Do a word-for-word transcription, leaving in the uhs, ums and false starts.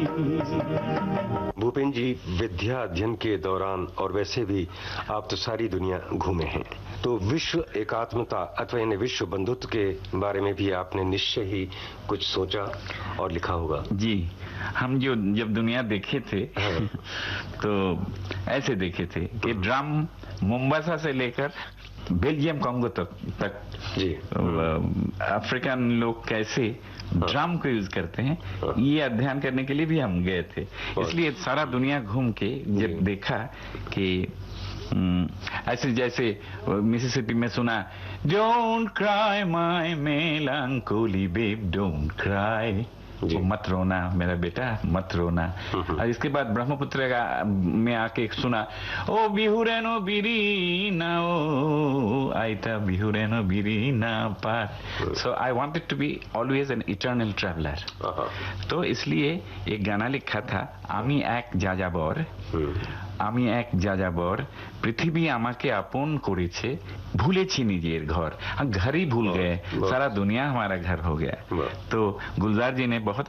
भूपेन जी, विद्या अध्ययन के दौरान और वैसे भी आप तो सारी दुनिया घूमे हैं, तो विश्व एकात्मता अथवा यानी विश्व बंधुत्व के बारे में भी आपने निश्चय ही कुछ सोचा और लिखा होगा। जी, हम जो जब दुनिया देखे थे हाँ। तो ऐसे देखे थे कि ड्रम मोम्बासा से लेकर बेल्जियम कांगो तक तक जी अफ्रीकन लोग कैसे ड्रम को यूज करते हैं, ये अध्ययन करने के लिए भी हम गए थे। इसलिए सारा दुनिया घूम के जब देखा कि ऐसे जैसे मिसिसिपी में सुना, don't cry my मेलांकोली babe, don't cry, मत रोना मेरा बेटा, मत रोना। और इसके बाद ब्रह्मपुत्र का में आके सुना, ओ बिहुरेनो बिरीना, ओ आइता बिहुरेनो बिरीना पार। सो I wanted to be always an eternal traveller. तो इसलिए एक गाना लिखा था, आमी एक जाजाबर, आमी एक जाजाबर, पृथ्वी আমাকে আপন করেছে, ভুলেছি নিজের घर। हम घर ही भूल गए, सारा दुनिया हमारा घर हो गया। तो गुलजार जी ने बहुत